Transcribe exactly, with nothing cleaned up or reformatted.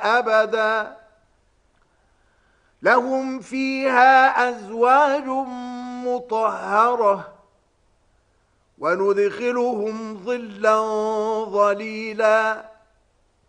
أبدا لهم فيها أزواج مطهرة وندخلهم ظلا ظليلا